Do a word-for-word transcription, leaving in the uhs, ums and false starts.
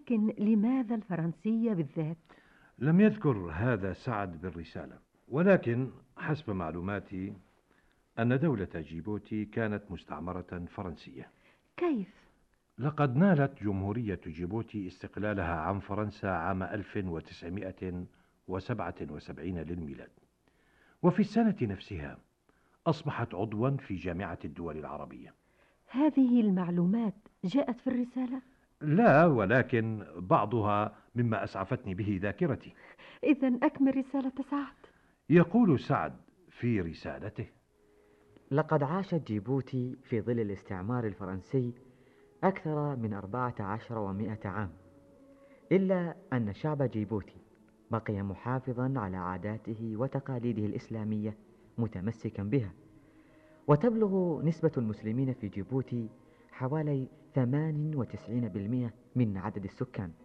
لكن لماذا الفرنسية بالذات؟ لم يذكر هذا سعد بالرسالة، ولكن حسب معلوماتي أن دولة جيبوتي كانت مستعمرة فرنسية. كيف؟ لقد نالت جمهورية جيبوتي استقلالها عن فرنسا عام ألف وتسعمائة وسبعة وسبعين للميلاد، وفي السنة نفسها أصبحت عضوا في جامعة الدول العربية. هذه المعلومات جاءت في الرسالة؟ لا، ولكن بعضها مما أسعفتني به ذاكرتي. إذن أكمل رسالة سعد. يقول سعد في رسالته: لقد عاشت جيبوتي في ظل الاستعمار الفرنسي أكثر من أربعة عشر ومائة عام، إلا أن شعب جيبوتي بقي محافظا على عاداته وتقاليده الإسلامية متمسكا بها، وتبلغ نسبة المسلمين في جيبوتي حوالي ثمانية وتسعين بالمئة من عدد السكان.